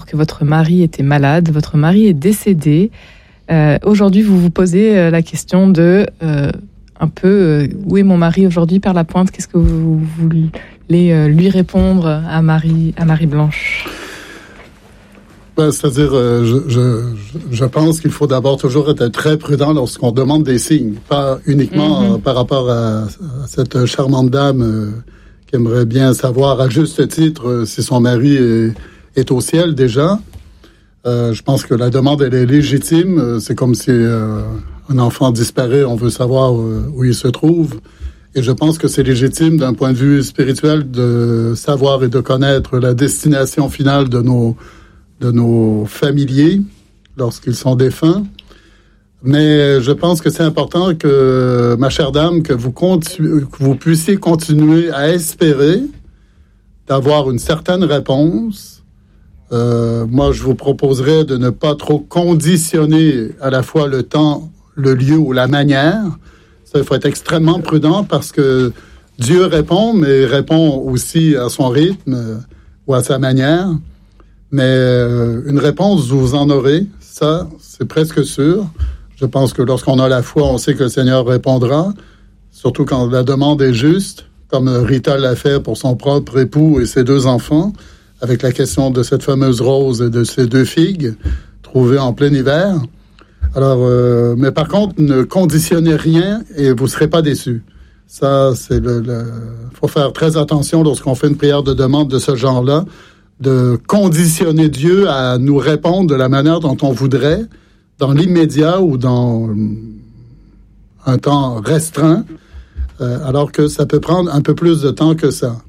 que votre mari était malade, votre mari est décédé. Aujourd'hui, vous vous posez la question de où est mon mari aujourd'hui, Père Lapointe? Qu'est-ce que vous voulez lui répondre à Marie Blanche? C'est-à-dire, je pense qu'il faut d'abord toujours être très prudent lorsqu'on demande des signes, pas uniquement par rapport à cette charmante dame qui aimerait bien savoir à juste titre si son mari est au ciel déjà. Je pense que la demande, elle est légitime. C'est comme si un enfant disparaît, on veut savoir où il se trouve. Et je pense que c'est légitime d'un point de vue spirituel de savoir et de connaître la destination finale de nos familiers lorsqu'ils sont défunts. Mais je pense que c'est important que, ma chère dame, que vous puissiez continuer à espérer d'avoir une certaine réponse. Moi, je vous proposerais de ne pas trop conditionner à la fois le temps, le lieu ou la manière. Ça, il faut être extrêmement prudent parce que Dieu répond, mais répond aussi à son rythme ou à sa manière. Mais une réponse, vous en aurez. Ça, c'est presque sûr. Je pense que lorsqu'on a la foi, on sait que le Seigneur répondra, surtout quand la demande est juste, comme Rita l'a fait pour son propre époux et ses 2 enfants, avec la question de cette fameuse rose et de ces 2 figues trouvées en plein hiver. Alors, mais par contre, ne conditionnez rien et vous ne serez pas déçus. Ça, c'est faut faire très attention lorsqu'on fait une prière de demande de ce genre-là, de conditionner Dieu à nous répondre de la manière dont on voudrait, dans l'immédiat ou dans un temps restreint, alors que ça peut prendre un peu plus de temps que ça.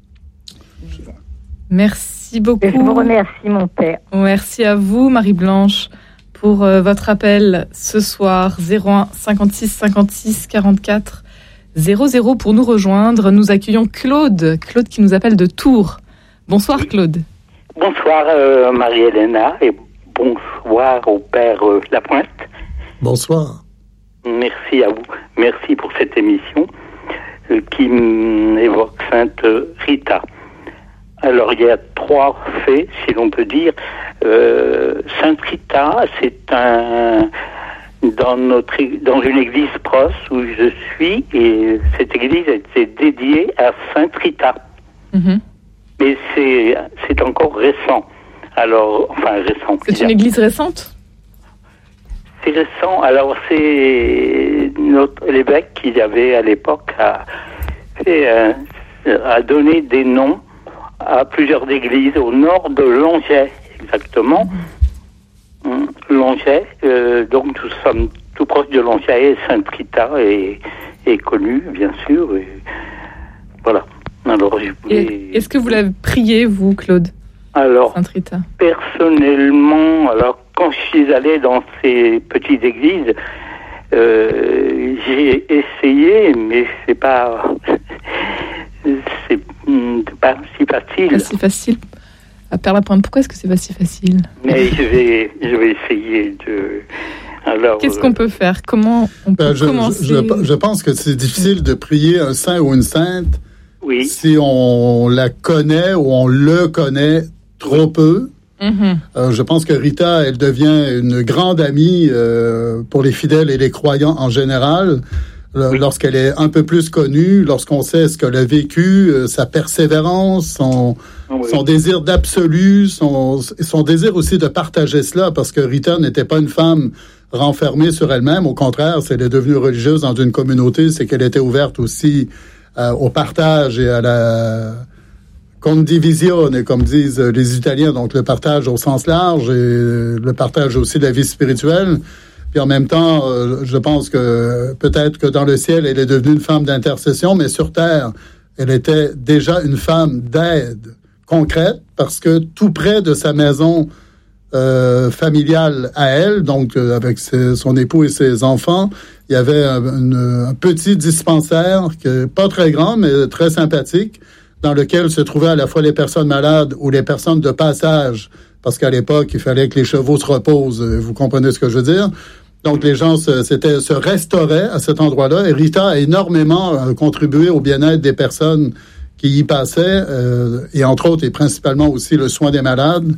Merci beaucoup. Je vous remercie, mon père. Merci à vous, Marie-Blanche, pour votre appel ce soir. 01 56 56 44 00 pour nous rejoindre. Nous accueillons Claude qui nous appelle de Tours. Bonsoir, Claude. Bonsoir, Marie-Hélène, et bonsoir au Père Lapointe. Bonsoir. Merci à vous. Merci pour cette émission qui évoque Sainte Rita. Alors, il y a 3 faits, si l'on peut dire. Sainte Rita, c'est dans une église proche où je suis, et cette église a été dédiée à Sainte Rita. Mm-hmm. Mais c'est encore récent. Alors, enfin, récent. C'est une église récente? C'est récent. Alors, c'est l'évêque qu'il y avait à l'époque a donné des noms à plusieurs églises au nord de Langeais, exactement. Langeais, donc nous sommes tout proche de Langeais, et Sainte Rita est connue, bien sûr. Et voilà. Alors, est-ce que vous l'avez prié, vous, Claude? Alors, Sainte Rita. Personnellement, alors quand je suis allé dans ces petites églises, j'ai essayé, mais c'est pas si facile. Pas si facile. À Père Lapointe, pourquoi est-ce que c'est pas si facile? Mais je vais essayer de. Alors, qu'est-ce qu'on peut faire? Comment on peut commencer? Je pense que c'est difficile de prier un saint ou une sainte. Oui. Si on la connaît ou on le connaît trop peu. Mm-hmm. Je pense que Rita, elle devient une grande amie pour les fidèles et les croyants en général. Oui. Lorsqu'elle est un peu plus connue, lorsqu'on sait ce qu'elle a vécu, sa persévérance, son désir d'absolu, son désir aussi de partager cela, parce que Rita n'était pas une femme renfermée sur elle-même. Au contraire, si elle est devenue religieuse dans une communauté, c'est qu'elle était ouverte aussi au partage et à la condivisione, comme disent les Italiens, donc le partage au sens large et le partage aussi de la vie spirituelle. Puis en même temps, je pense que peut-être que dans le ciel, elle est devenue une femme d'intercession, mais sur terre, elle était déjà une femme d'aide concrète, parce que tout près de sa maison familiale à elle, donc avec son époux et ses enfants, il y avait un petit dispensaire, pas très grand, mais très sympathique, dans lequel se trouvaient à la fois les personnes malades ou les personnes de passage, parce qu'à l'époque, il fallait que les chevaux se reposent. Vous comprenez ce que je veux dire? Donc, les gens se restauraient à cet endroit-là. Et Rita a énormément contribué au bien-être des personnes qui y passaient, et entre autres, et principalement aussi le soin des malades.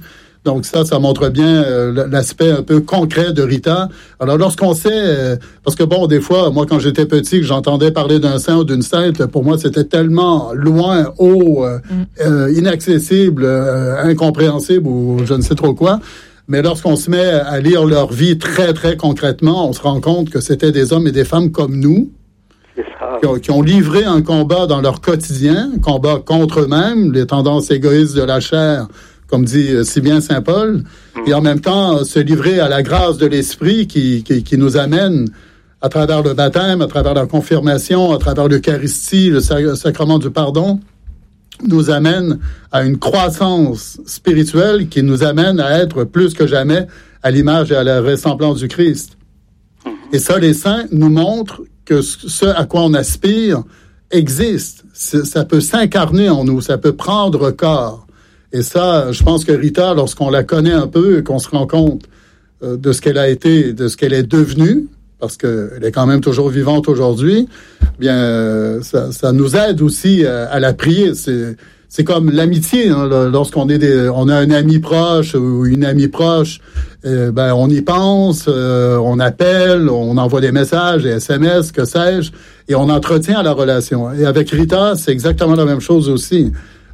Donc ça montre bien l'aspect un peu concret de Rita. Alors lorsqu'on sait, parce que bon, des fois, moi quand j'étais petit, que j'entendais parler d'un saint ou d'une sainte, pour moi c'était tellement loin, haut, inaccessible, incompréhensible ou je ne sais trop quoi. Mais lorsqu'on se met à lire leur vie très très concrètement, on se rend compte que c'était des hommes et des femmes comme nous. Qui ont livré un combat dans leur quotidien, un combat contre eux-mêmes, les tendances égoïstes de la chair, comme dit si bien saint Paul, et en même temps se livrer à la grâce de l'Esprit qui nous amène à travers le baptême, à travers la confirmation, à travers l'Eucharistie, le sacrement du pardon, nous amène à une croissance spirituelle qui nous amène à être plus que jamais à l'image et à la ressemblance du Christ. Et ça, les saints nous montrent que ce à quoi on aspire existe. Ça peut s'incarner en nous, ça peut prendre corps. Et ça, je pense que Rita, lorsqu'on la connaît un peu et qu'on se rend compte de ce qu'elle a été, de ce qu'elle est devenue, parce qu'elle est quand même toujours vivante aujourd'hui, bien, ça nous aide aussi à la prier. C'est comme l'amitié, hein, lorsqu'on on a un ami proche ou une amie proche, ben on y pense, on appelle, on envoie des messages, des SMS, que sais-je, et on entretient la relation. Et avec Rita, c'est exactement la même chose aussi.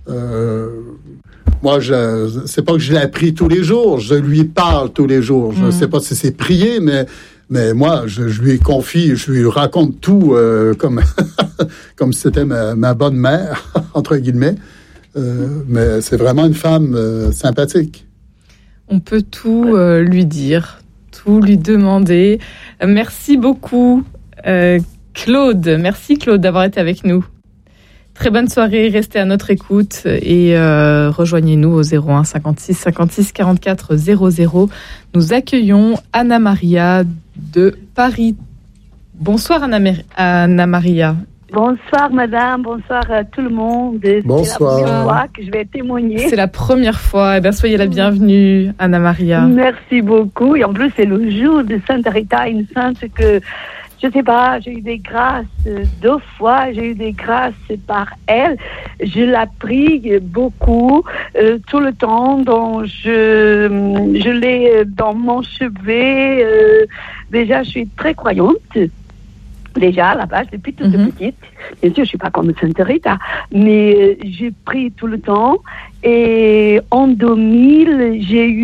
Moi, c'est pas que je l'ai tous les jours, je lui parle tous les jours. Je sais pas si c'est prier, mais moi, je lui confie, je lui raconte tout comme comme si c'était ma bonne mère, entre guillemets. Mais c'est vraiment une femme sympathique. On peut tout lui dire, tout lui demander. Merci beaucoup, Claude. Merci, Claude, d'avoir été avec nous. Très bonne soirée, restez à notre écoute et rejoignez-nous au 01 56 56 44 00. Nous accueillons Anna Maria de Paris. Bonsoir Anna Maria. Bonsoir madame, bonsoir à tout le monde. Bonsoir. C'est la première fois que je vais témoigner. C'est la première fois, eh bien soyez la bienvenue Anna Maria. Merci beaucoup, et en plus c'est le jour de Sainte Rita, une sainte que je sais pas, j'ai eu des grâces 2 fois, j'ai eu des grâces par elle. Je la prie beaucoup, tout le temps, donc je l'ai dans mon chevet. Déjà, je suis très croyante. Déjà, à la base, depuis toute petite. Bien sûr, je suis pas comme Sainte Rita, mais je prie tout le temps. Et en 2000,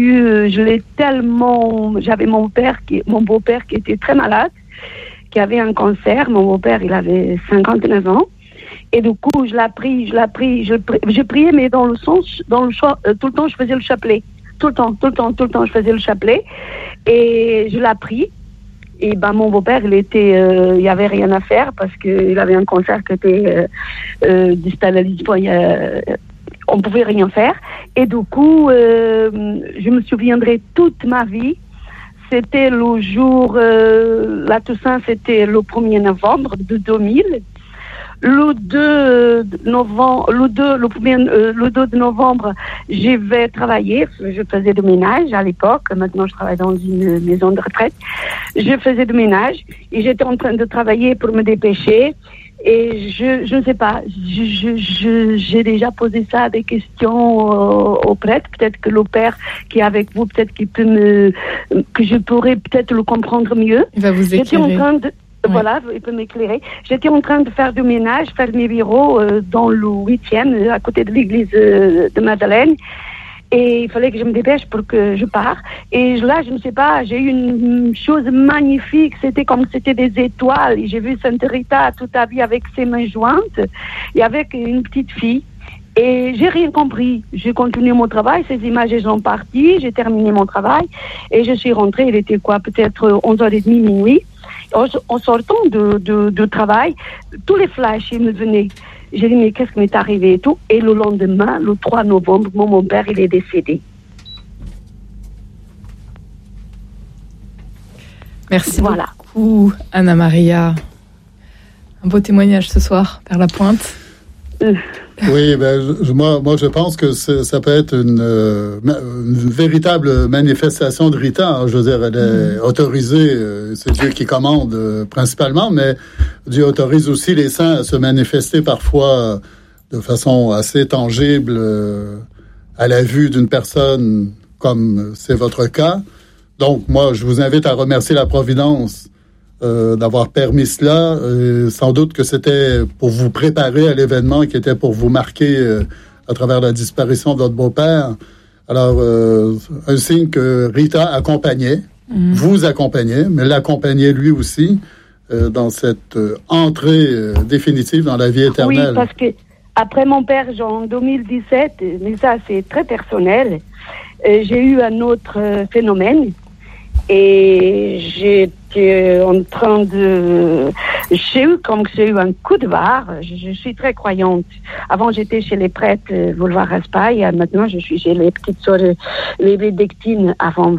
j'avais mon beau-père qui était très malade, qui avait un cancer. Mon beau-père, il avait 59 ans. Et du coup, je priais, mais dans le sens, tout le temps, je faisais le chapelet. Tout le temps, je faisais le chapelet. Et je la prie. Et ben, mon beau-père, il y avait rien à faire parce qu'il avait un cancer qui était distal à l'espoir. On pouvait rien faire. Et du coup, je me souviendrai toute ma vie. C'était le jour, la Toussaint, c'était le 1er novembre de 2000. Le 2 de novembre, je vais travailler. Je faisais du ménage à l'époque. Maintenant, je travaille dans une maison de retraite. Je faisais du ménage et j'étais en train de travailler pour me dépêcher. Et je ne sais pas, j'ai déjà posé ça à des questions au prêtre. Peut-être que le père qui est avec vous, peut-être que je pourrais peut-être le comprendre mieux. Il va vous éclairer. J'étais en train de... Voilà, il peut m'éclairer. J'étais en train de faire du ménage, faire mes bureaux dans le 8e, à côté de l'église de Madeleine. Et il fallait que je me dépêche pour que je parte. Et là, je ne sais pas, j'ai eu une chose magnifique. C'était comme si c'était des étoiles. Et j'ai vu Sainte Rita toute la vie avec ses mains jointes et avec une petite fille. Et j'ai rien compris. J'ai continué mon travail. Ces images sont parties. J'ai terminé mon travail. Et je suis rentrée. Il était quoi? Peut-être 11h30, minuit. En sortant de travail, tous les flashs me venaient. J'ai dit, mais qu'est-ce qui m'est arrivé et tout. Et le lendemain, le 3 novembre, mon père, il est décédé. Merci beaucoup, Anna Maria. Un beau témoignage ce soir, vers la pointe. Oui, moi je pense que ça peut être une véritable manifestation de Rita. Hein. Je veux dire, elle est autorisée, c'est Dieu qui commande principalement, mais Dieu autorise aussi les saints à se manifester parfois de façon assez tangible à la vue d'une personne comme c'est votre cas. Donc, moi, je vous invite à remercier la Providence d'avoir permis cela. Sans doute que c'était pour vous préparer à l'événement qui était pour vous marquer à travers la disparition de votre beau-père. Alors, un signe que Rita accompagnait, vous accompagnait, mais l'accompagnait lui aussi dans cette entrée définitive dans la vie éternelle. Oui, parce que après mon père, en 2017, mais ça c'est très personnel, j'ai eu un autre phénomène et j'étais en train de... J'ai eu un coup de barre. Je suis très croyante. Avant, j'étais chez les prêtres Boulevard Raspail. Maintenant, je suis chez les petites sœurs, les bénédictines avant.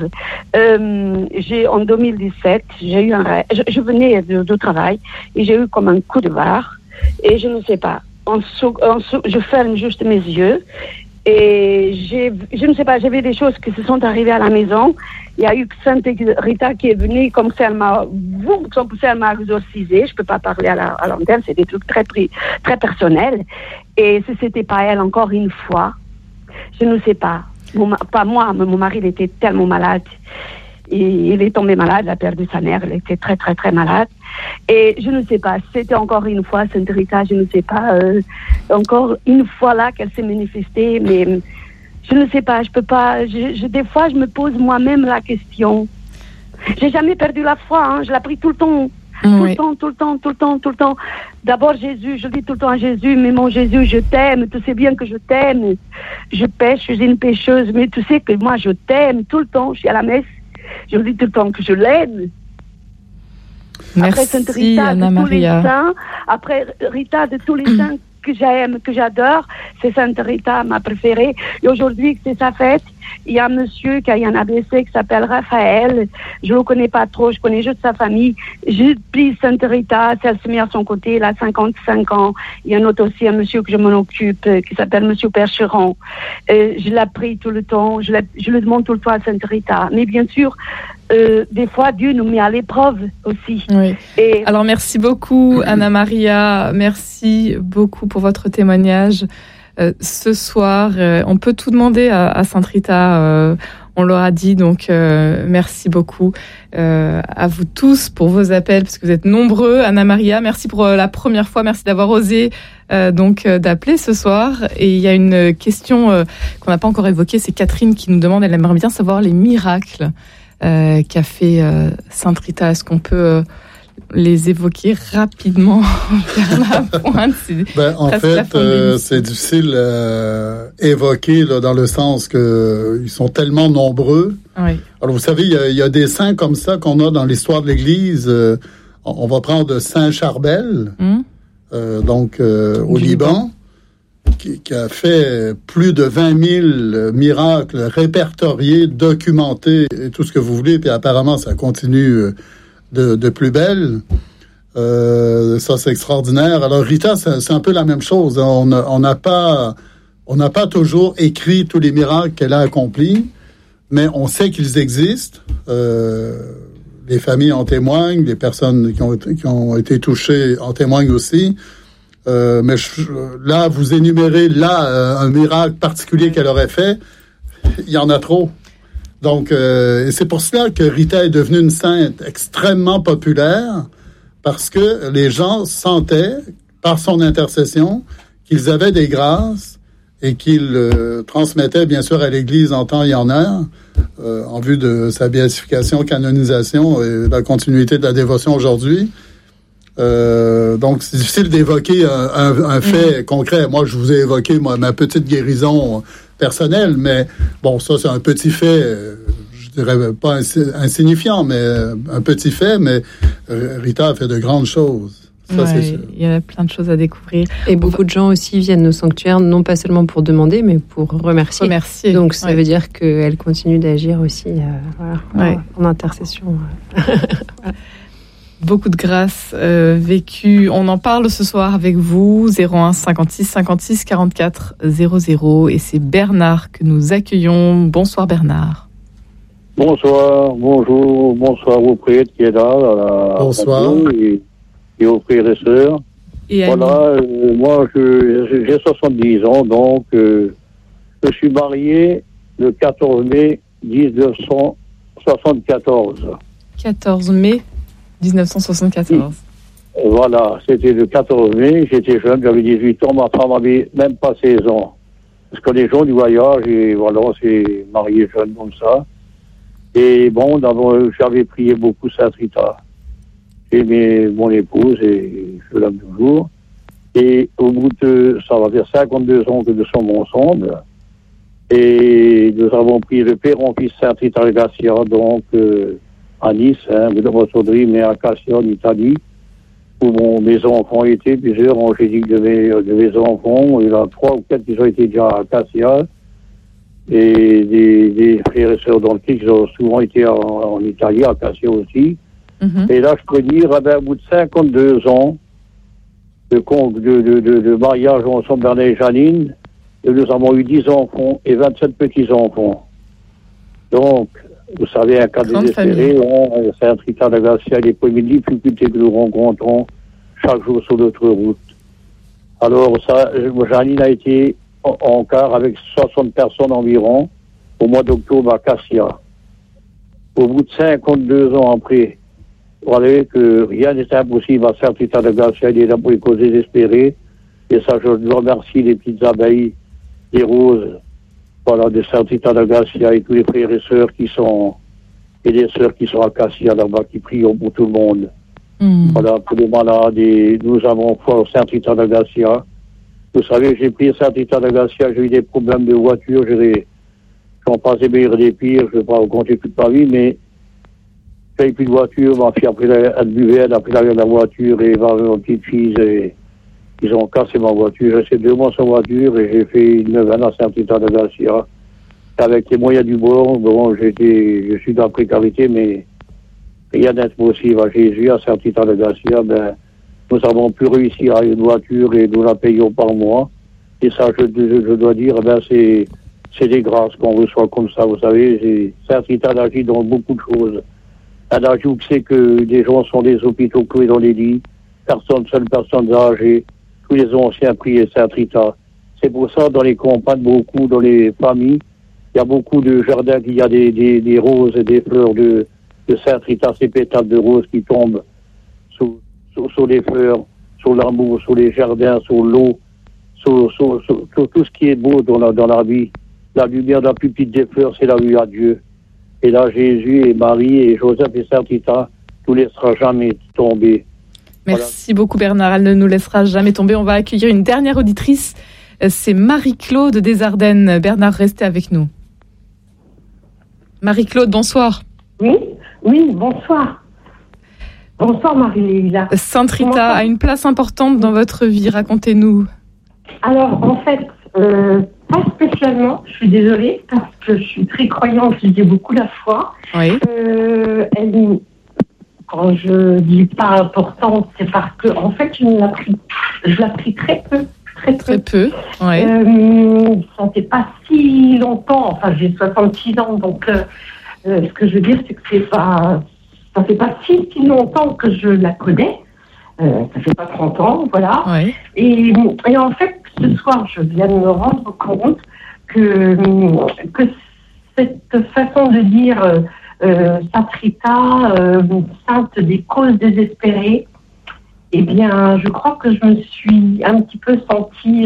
En 2017, j'ai eu un rêve. Je venais de travail et j'ai eu comme un coup de barre. Et je ne sais pas. Je ferme juste mes yeux. Et je ne sais pas, j'avais des choses qui se sont arrivées à la maison. Il y a eu Sainte Rita qui est venue, comme ça elle m'a exorcisée. Je peux pas parler à l'antenne, c'est des trucs très personnels. Et si c'était pas elle encore une fois, je ne sais pas. Pas moi, mais mon mari, il était tellement malade. Il est tombé malade, il a perdu sa mère, il était très, très, très malade. Et je ne sais pas, c'était encore une fois Sainte Rita, je ne sais pas, encore une fois là qu'elle s'est manifestée, mais je ne sais pas, je peux pas, des fois je me pose moi-même la question. J'ai jamais perdu la foi, hein, je l'ai pris tout le temps. Tout le temps. D'abord Jésus, je dis tout le temps à Jésus, mais mon Jésus, je t'aime, tu sais bien que je t'aime. Je pêche, je suis une pécheuse, mais tu sais que moi je t'aime tout le temps, je suis à la messe. Je dis tout le temps que je l'aime. Merci, après Sainte Rita Anna-Maria. De tous les saints, après Rita de tous les saints que j'aime, que j'adore, c'est Sainte Rita, ma préférée. Et aujourd'hui, que c'est sa fête, il y a un monsieur qui a eu un AVC qui s'appelle Raphaël. Je le connais pas trop, je connais juste sa famille. J'ai pris Sainte Rita, elle se met à son côté, elle a 55 ans. Il y a un autre aussi, un monsieur que je m'en occupe, qui s'appelle Monsieur Percheron. Je l'ai pris tout le temps, je le demande tout le temps à Sainte Rita. Mais bien sûr, des fois, Dieu nous met à l'épreuve aussi. Oui. Alors, merci beaucoup, Anna-Maria. Merci beaucoup pour votre témoignage. Ce soir, on peut tout demander à Sainte Rita, on l'aura dit, donc merci beaucoup à vous tous pour vos appels, parce que vous êtes nombreux. Anna-Maria, merci pour la première fois, merci d'avoir osé d'appeler ce soir. Et il y a une question qu'on n'a pas encore évoquée, c'est Catherine qui nous demande, elle aimerait bien savoir les miracles qu'a fait Sainte Rita. Est-ce qu'on peut les évoquer rapidement vers la pointe? En fait, c'est difficile à évoquer là, dans le sens que ils sont tellement nombreux. Oui. Alors, vous savez, il y a des saints comme ça qu'on a dans l'histoire de l'Église. On va prendre Saint Charbel, au Liban, qui a fait plus de 20 000 miracles répertoriés, documentés, et tout ce que vous voulez, puis apparemment, ça continue de plus belle. Ça, c'est extraordinaire. Alors, Rita, c'est un peu la même chose. On n'a pas toujours écrit tous les miracles qu'elle a accomplis, mais on sait qu'ils existent. Les familles en témoignent, les personnes qui ont été touchées en témoignent aussi. Mais là, vous énumérez un miracle particulier qu'elle aurait fait. Il y en a trop. Donc, et c'est pour cela que Rita est devenue une sainte extrêmement populaire, parce que les gens sentaient, par son intercession, qu'ils avaient des grâces et qu'ils transmettaient, bien sûr, à l'Église en temps et en heure, en vue de sa béatification, canonisation et la continuité de la dévotion aujourd'hui. Donc, c'est difficile d'évoquer un fait concret. Moi, je vous ai évoqué ma petite guérison personnelle, mais bon, ça, c'est un petit fait, je dirais pas insignifiant, mais un petit fait, mais Rita a fait de grandes choses. Ça, c'est sûr. Il y a plein de choses à découvrir. Et beaucoup de gens aussi viennent au sanctuaire, non pas seulement pour demander, mais pour remercier. Donc, ça veut dire qu'elle continue d'agir aussi en intercession. Beaucoup de grâce vécue. On en parle ce soir avec vous, 01 56 56 44 00. Et c'est Bernard que nous accueillons. Bonsoir Bernard. Bonsoir, bonjour, bonsoir aux prêtres qui est là. Bonsoir. Et aux frères et sœurs. Voilà, moi j'ai 70 ans, donc je suis marié le 14 mai 1974. 14 mai 1974. Voilà, c'était le 14 mai, j'étais jeune, j'avais 18 ans, ma femme avait même pas 16 ans. Parce que les gens du voyage, et voilà, on s'est marié jeune comme ça. Et bon, j'avais prié beaucoup Sainte Rita. J'aimais mon épouse et je l'aime toujours. Et au bout de, ça va faire 52 ans que nous sommes ensemble. Et nous avons pris le père en fils Sainte Rita Garcia, donc à Nice, de Rosodri, mais à Cassia, en Italie, où mes enfants étaient, plusieurs angéliques de mes enfants. Il y en a 3 ou 4 qui ont été déjà à Cassia. Et des frères et sœurs dans le Christ qui ont souvent été en Italie, à Cassia aussi. Mm-hmm. Et là, je peux dire, au bout de 52 ans de mariage ensemble, Bernard et Janine, et nous avons eu 10 enfants et 27 petits-enfants. Donc, vous savez, un cas désespéré, c'est un Rita de Garcia, les premières difficultés que nous rencontrons chaque jour sur notre route. Alors, Janine a été en quart avec 60 personnes environ au mois d'octobre à Cassia. Au bout de 52 ans après, vous voyez que rien n'est impossible à Sainte Rita de Garcia, il est là pour les causes désespérées. Et ça, je dois remercier les petites abeilles, les roses, voilà, de Sainte Rita de Garcia et tous les frères et sœurs et les sœurs qui sont à Cassia là-bas, qui prient pour tout le monde. Voilà, pour les malades, et nous avons foi Sainte Rita de Garcia. Vous savez, j'ai pris Sainte Rita de Garcia, j'ai eu des problèmes de voiture, j'en passe des meilleurs des pires, je ne vais pas raconter toute ma vie, mais j'ai plus de voiture, ma fille a pris elle buvait, elle a pris la voiture, et ma petite fille, ils ont cassé ma voiture. J'ai resté 2 mois sans voiture, et j'ai fait une neuvaine à Sainte Rita de Garcia. Avec les moyens du bord, bon, je suis dans la précarité, mais rien n'est possible à Jésus, à Sainte Rita de Garcia, nous avons pu réussir à une voiture et nous la payons par mois. Et ça, je dois dire, c'est des grâces qu'on reçoit comme ça, vous savez. Sainte Rita agit dans beaucoup de choses. Elle ajoute que c'est que des gens sont des hôpitaux cloués dans les lits, seules personnes âgées, tous les anciens prient Sainte Rita. C'est pour ça, dans les campagnes, beaucoup, dans les familles, il y a beaucoup de jardins, il y a des roses et des fleurs de Sainte Rita, ces pétales de roses qui tombent sur les fleurs, sur l'amour, sur les jardins, sur l'eau, sur tout ce qui est beau dans la vie. La lumière la plus petite des fleurs, c'est la vue à Dieu. Et là, Jésus et Marie et Joseph et Sainte Rita ne nous laissera jamais tomber. Merci beaucoup Bernard, elle ne nous laissera jamais tomber. On va accueillir une dernière auditrice, c'est Marie-Claude des Ardennes. Bernard, restez avec nous. Marie-Claude, bonsoir. Oui, bonsoir. Bonsoir Marie-Lila. Sainte Rita a une place importante dans votre vie, racontez-nous. Alors en fait, pas spécialement, je suis désolée, parce que je suis très croyante, je dis beaucoup la foi. Oui. Quand je dis pas importante, c'est parce que en fait, je la prie très peu. Très peu, oui. Ça ne fait pas si longtemps, enfin j'ai 66 ans, donc ce que je veux dire, c'est que ça fait pas si longtemps que je la connais. Ça fait pas 30 ans, voilà. Oui. Et en fait, ce soir, je viens de me rendre compte que cette façon de dire Sainte Rita, sainte des causes désespérées, eh bien, je crois que je me suis un petit peu sentie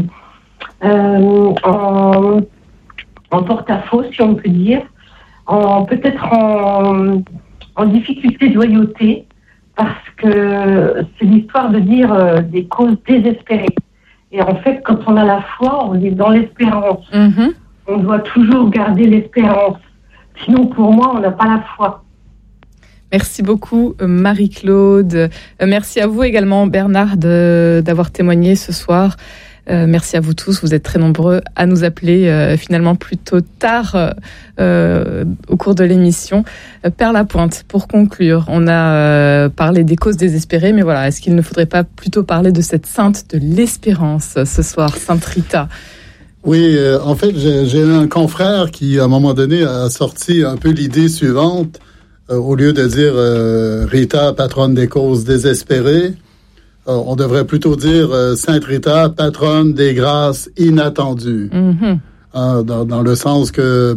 en porte-à-faux, si on peut dire, peut-être en difficulté de loyauté, parce que c'est l'histoire de dire des causes désespérées. Et en fait, quand on a la foi, on est dans l'espérance. Mm-hmm. On doit toujours garder l'espérance. Sinon, pour moi, on n'a pas la foi. Merci beaucoup Marie-Claude. Merci à vous également Bernard d'avoir témoigné ce soir. Merci à vous tous, vous êtes très nombreux à nous appeler finalement plutôt tard au cours de l'émission. Père Lapointe, pour conclure, on a parlé des causes désespérées, mais voilà, est-ce qu'il ne faudrait pas plutôt parler de cette sainte de l'espérance ce soir, Sainte Rita ? Oui, en fait, j'ai un confrère qui, à un moment donné, a sorti un peu l'idée suivante. Au lieu de dire Rita, patronne des causes désespérées, on devrait plutôt dire Sainte Rita, patronne des grâces inattendues. Mm-hmm. Dans le sens que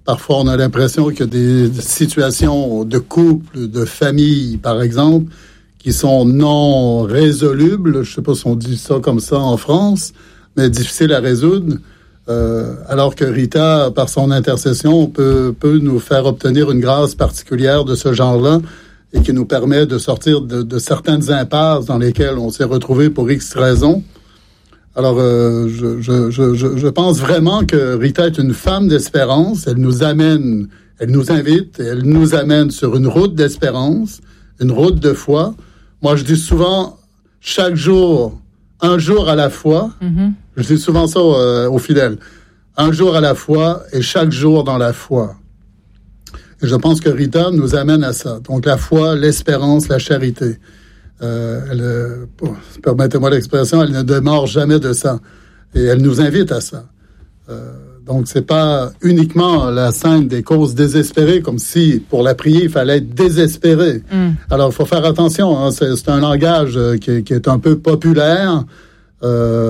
Parfois, on a l'impression qu'il y a des situations de couple, de famille, par exemple, qui sont non résolubles. Je ne sais pas si on dit ça comme ça en France, mais difficiles à résoudre. Alors que Rita, par son intercession, peut nous faire obtenir une grâce particulière de ce genre-là et qui nous permet de sortir de certaines impasses dans lesquelles on s'est retrouvé pour X raisons. Alors, je pense vraiment que Rita est une femme d'espérance. Elle nous invite, elle nous amène sur une route d'espérance, une route de foi. Moi, je dis souvent, chaque jour, un jour à la fois. Mm-hmm. Je dis souvent ça aux fidèles. Un jour à la fois et chaque jour dans la foi. Et je pense que Rita nous amène à ça. Donc, la foi, l'espérance, la charité. Permettez-moi l'expression, elle ne demeure jamais de ça. Et elle nous invite à ça. Donc, c'est pas uniquement la scène des causes désespérées, comme si, pour la prier, il fallait être désespéré. Alors, il faut faire attention. Hein, c'est un langage qui est un peu populaire, qui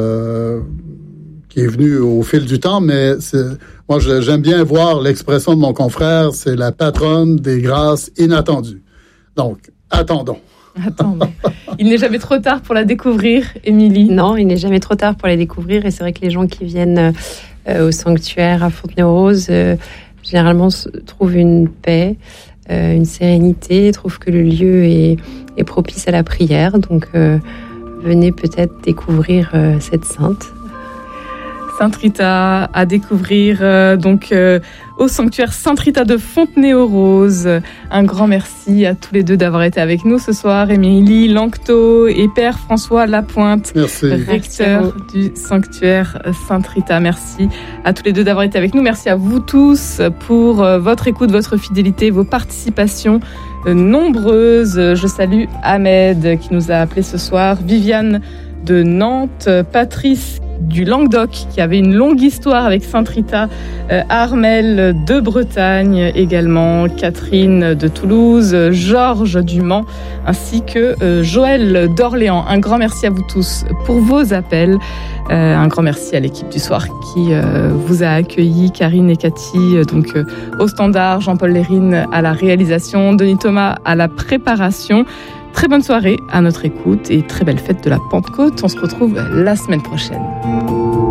est venu au fil du temps, mais moi, j'aime bien voir l'expression de mon confrère, c'est la patronne des grâces inattendues. Donc, attendons. Il n'est jamais trop tard pour la découvrir, Émilie. Non, il n'est jamais trop tard pour la découvrir. Et c'est vrai que les gens qui viennent au sanctuaire à Fontenay-aux-Roses, généralement trouvent une paix, une sérénité, trouvent que le lieu est propice à la prière. Donc, venez peut-être découvrir cette sainte. Sainte Rita à découvrir au sanctuaire Sainte Rita de Fontenay-aux-Roses. Un grand merci à tous les deux d'avoir été avec nous ce soir. Émilie Lanctot et Père François Lapointe, recteur du sanctuaire Sainte Rita. Merci à tous les deux d'avoir été avec nous. Merci à vous tous pour votre écoute, votre fidélité, vos participations nombreuses. Je salue Ahmed qui nous a appelés ce soir, Viviane de Nantes, Patrice du Languedoc, qui avait une longue histoire avec Sainte Rita, Armel de Bretagne également, Catherine de Toulouse, Georges du Mans, ainsi que Joël d'Orléans. Un grand merci à vous tous pour vos appels. Un grand merci à l'équipe du soir qui vous a accueillis, Karine et Cathy au standard, Jean-Paul Lérine à la réalisation, Denis Thomas à la préparation. Très bonne soirée à notre écoute et très belle fête de la Pentecôte. On se retrouve la semaine prochaine.